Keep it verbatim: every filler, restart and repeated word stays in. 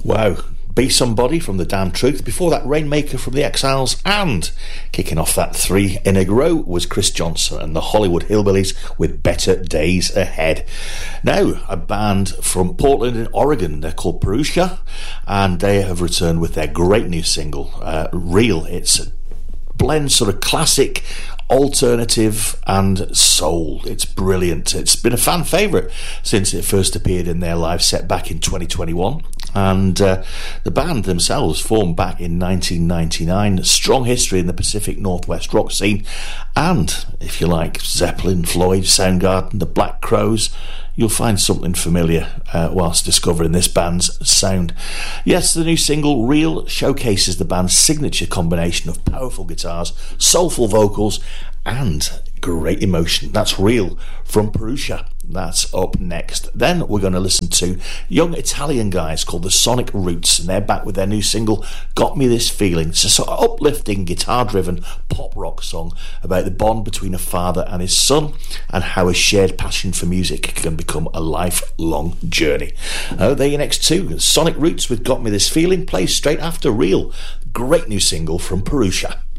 Wow. Be Somebody from The Damn Truth. Before that, Rainmaker from The Exiles. And kicking off that three in a row was Chris Johnson and the Hollywood Hillbillies with Better Days Ahead. Now, a band from Portland in Oregon. They're called Purusha, and they have returned with their great new single, uh, Real. It's a blend, sort of classic, alternative and soul. It's brilliant. It's been a fan favourite since it first appeared in their live set back in twenty twenty-one, and uh, the band themselves formed back in nineteen ninety-nine. Strong history in the Pacific Northwest rock scene, and if you like Zeppelin, Floyd, Soundgarden, the Black Crowes, you'll find something familiar uh, whilst discovering this band's sound. Yes, the new single Real showcases the band's signature combination of powerful guitars, soulful vocals and great emotion. That's Real from Purusha. That's up next. Then we're going to listen to young Italian guys called the Sonic Roots, and they're back with their new single Got Me This Feeling. It's a sort of uplifting, guitar-driven pop rock song about the bond between a father and his son and how a shared passion for music can become a lifelong journey. Uh, they're your next two. Sonic Roots with Got Me This Feeling plays straight after Real. Great new single from Purusha.